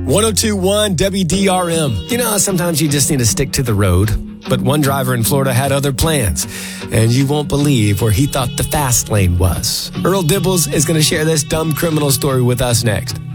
1021 WDRM. You know, sometimes you just need to stick to the road. But one driver in Florida had other plans, and you won't believe where he thought the fast lane was. Earl Dibbles is going to share this dumb criminal story with us next.